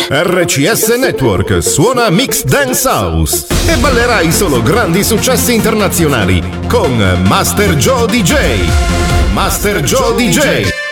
RCS Network suona Mix Dance House e ballerai solo grandi successi internazionali con Master Joe DJ. Master Joe DJ.